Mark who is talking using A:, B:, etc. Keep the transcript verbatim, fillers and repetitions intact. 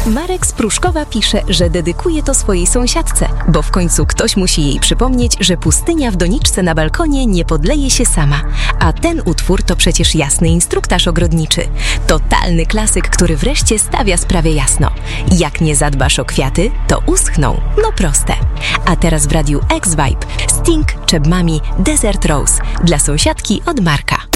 A: Marek z Pruszkowa pisze, że dedykuje to swojej sąsiadce, bo w końcu ktoś musi jej przypomnieć, że pustynia w doniczce na balkonie nie podleje się sama. A ten utwór to przecież jasny instruktaż ogrodniczy. Totalny klasyk, który wreszcie stawia sprawę jasno. Jak nie zadbasz o kwiaty, to uschną. No proste. A teraz w radiu X-Vibe Sting, Cheb Mami, Desert Rose. Dla sąsiadki od Marka.